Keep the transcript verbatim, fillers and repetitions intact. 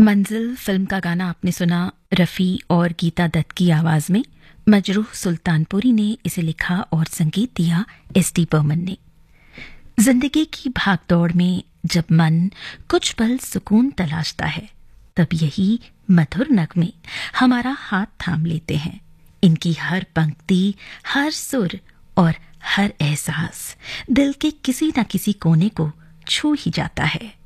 मंजिल फिल्म का गाना आपने सुना रफ़ी और गीता दत्त की आवाज में। मजरूह सुल्तानपुरी ने इसे लिखा और संगीत दिया एस डी बर्मन ने। जिंदगी की भागदौड़ में जब मन कुछ पल सुकून तलाशता है, तब यही मधुर नगमे हमारा हाथ थाम लेते हैं। इनकी हर पंक्ति, हर सुर और हर एहसास दिल के किसी न किसी कोने को छू ही जाता है।